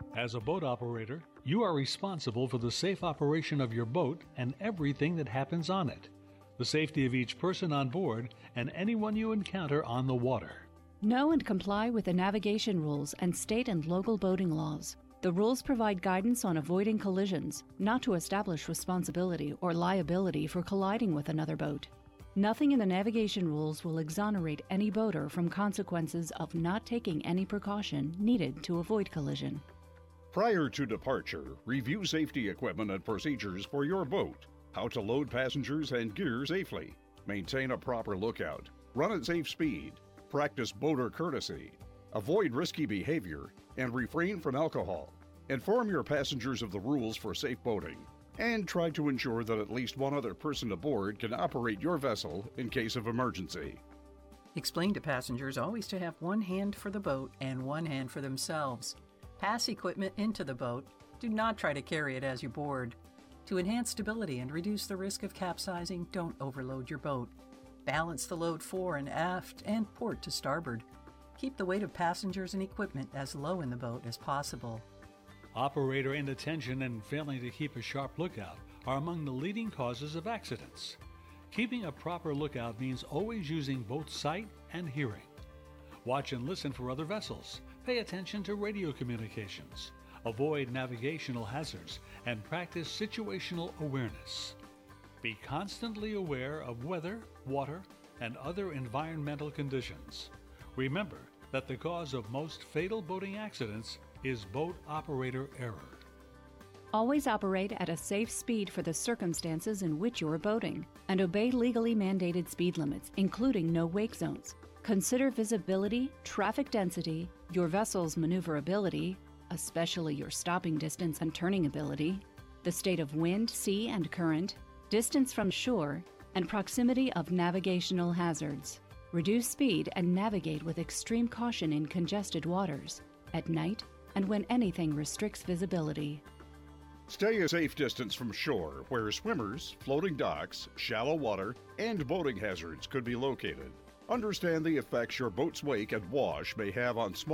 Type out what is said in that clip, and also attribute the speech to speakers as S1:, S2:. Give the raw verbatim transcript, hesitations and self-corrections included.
S1: As a boat operator, you are responsible for the safe operation of your boat and everything that happens on it, the safety of each person on board, and anyone you encounter on the water.
S2: Know and comply with the navigation rules and state and local boating laws. The rules provide guidance on avoiding collisions, not to establish responsibility or liability for colliding with another boat. Nothing in the navigation rules will exonerate any boater from consequences of not taking any precaution needed to avoid collision.
S3: Prior to departure, review safety equipment and procedures for your boat. How to load passengers and gear safely. Maintain a proper lookout. Run at safe speed. Practice boater courtesy. Avoid risky behavior and refrain from alcohol. Inform your passengers of the rules for safe boating. And try to ensure that at least one other person aboard can operate your vessel in case of emergency.
S4: Explain to passengers always to have one hand for the boat and one hand for themselves. Pass equipment into the boat. Do not try to carry it as you board. To enhance stability and reduce the risk of capsizing, don't overload your boat. Balance the load fore and aft and port to starboard. Keep the weight of passengers and equipment as low in the boat as possible.
S1: Operator inattention and failing to keep a sharp lookout are among the leading causes of accidents. Keeping a proper lookout means always using both sight and hearing. Watch and listen for other vessels. Pay attention to radio communications. Avoid navigational hazards and practice situational awareness. Be constantly aware of weather, water, and other environmental conditions. Remember that the cause of most fatal boating accidents is boat operator error.
S2: Always operate at a safe speed for the circumstances in which you are boating, and obey legally mandated speed limits, including no wake zones. Consider visibility, traffic density, your vessel's maneuverability, especially your stopping distance and turning ability, the state of wind, sea, and current, distance from shore, and proximity of navigational hazards. Reduce speed and navigate with extreme caution in congested waters, at night, and when anything restricts visibility.
S3: Stay a safe distance from shore where swimmers, floating docks, shallow water, and boating hazards could be located. Understand the effects your boat's wake and wash may have on small